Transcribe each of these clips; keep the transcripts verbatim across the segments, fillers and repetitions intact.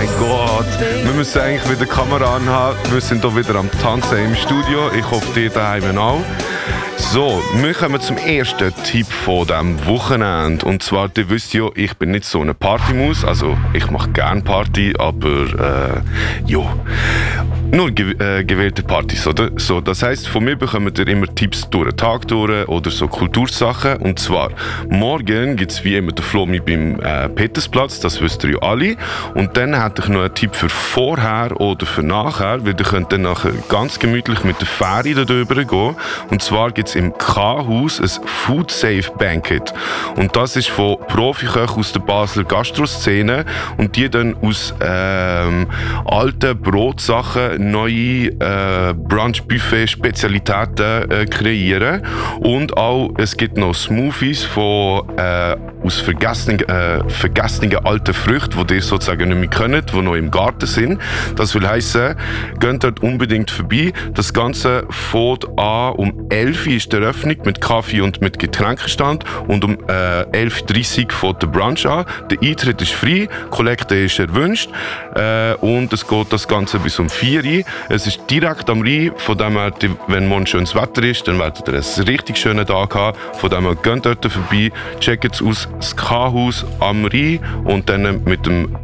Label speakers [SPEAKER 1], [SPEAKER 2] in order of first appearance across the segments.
[SPEAKER 1] mein Gott. Wir müssen eigentlich wieder die Kamera anhaben. Wir sind hier wieder am Tanzen im Studio. Ich hoffe, ihr daheim auch. So, wir kommen zum ersten Tipp von diesem Wochenende. Und zwar, ihr wisst ja, ich bin nicht so eine Partymaus. Also, ich mache gerne Party, aber äh, ja, nur ge- äh, gewählte Partys, oder? So, das heisst, von mir bekommt ihr immer Tipps durch den Tag durch oder so Kultursachen. Und zwar, morgen gibt es wie immer den Flomi beim äh, Petersplatz, das wisst ihr ja alle. Und dann hätte ich noch einen Tipp für vorher oder für nachher, weil ihr könnt dann nachher ganz gemütlich mit der Fähre da drüber gehen. Und zwar gibt es im K-Haus ein Food Safe Banquet. Und das ist von Profiköchen aus der Basler Gastroszene. Und die dann aus ähm, alten Brotsachen neue äh, Brunch-Buffet-Spezialitäten äh, kreieren. Und auch, es gibt noch Smoothies von, äh, aus vergessenen, äh, vergessenen alten Früchten, die ihr sozusagen nicht mehr könnt, die noch im Garten sind. Das will heissen, geht dort unbedingt vorbei. Das Ganze fängt an, um elf Uhr ist die Eröffnung mit Kaffee und mit Getränkestand und um äh, elf Uhr dreißig fängt der Brunch an. Der Eintritt ist frei, Kollekte ist erwünscht äh, und es geht das Ganze bis um vier Uhr. Es ist direkt am Rhein, von dem her, wenn morgen schönes Wetter ist, dann werdet ihr einen richtig schönen Tag haben. Von dem her, geht dort vorbei, checkt es aus, das K-Haus am Rhein und dann mit dem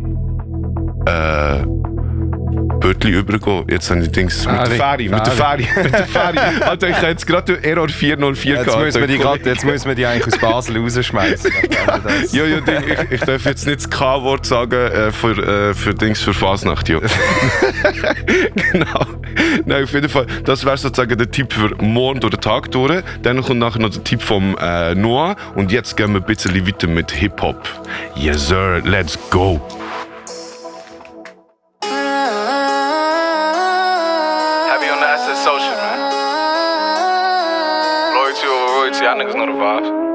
[SPEAKER 1] äh, Bötli übergehen. Jetzt habe ich Dings mit der Fähre, mit der Fähre, mit der Fähre. Alter, ich habe jetzt gerade den Error vier null vier
[SPEAKER 2] jetzt
[SPEAKER 1] gehabt.
[SPEAKER 2] Müssen wir die grad, jetzt müssen wir die eigentlich aus Basel rausschmeißen.
[SPEAKER 1] Ja, ja, ich, ich darf jetzt nicht das K-Wort sagen äh, für, äh, für Dings für Fasnacht, ja. Genau. Nein, auf jeden Fall, das wäre sozusagen der Tipp für morgen durch den Tag durch. Dann kommt nachher noch der Tipp vom äh, Noah. Und jetzt gehen wir ein bisschen weiter mit Hip-Hop. Yes, sir, let's go.
[SPEAKER 3] Social, man. Loyalty over royalty, y'all niggas know the vibes.